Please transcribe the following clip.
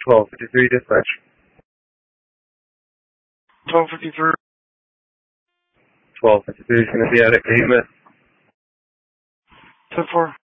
1253 dispatch. 1253. 1253 is going to be out at 8 minutes. 10-4.